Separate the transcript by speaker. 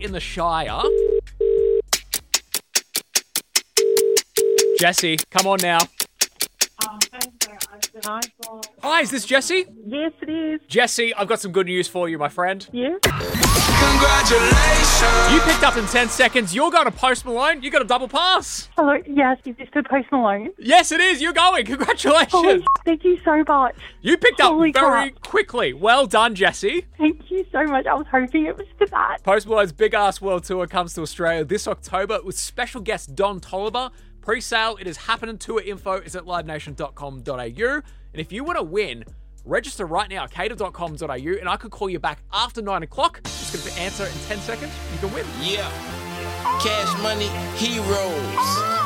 Speaker 1: in the Shire. Jesse, come on now. Hi, is this Jesse?
Speaker 2: Yes, it is.
Speaker 1: Jesse, I've got some good news for you, my friend.
Speaker 2: Yeah.
Speaker 3: Congratulations.
Speaker 1: You picked up in 10 seconds. You're going to Post Malone. You got a double pass.
Speaker 2: Hello. Yes, is this the Post Malone?
Speaker 1: Yes, it is. You're going. Congratulations.
Speaker 2: Holy thank you so much.
Speaker 1: You picked up
Speaker 2: Holy
Speaker 1: very
Speaker 2: crap.
Speaker 1: quickly. Well done, Jesse.
Speaker 2: Thank you so much. I was hoping it was for that.
Speaker 1: Post Malone's Big Ass World Tour comes to Australia this October with special guest Don Toliver. Pre-sale, it is happening. Tour info is at livenation.com.au. And if you want to win, register right now at cater.com.au and I could call you back after 9 o'clock. Just going to answer in 10 seconds. You can win.
Speaker 3: Yeah. Cash Money Heroes.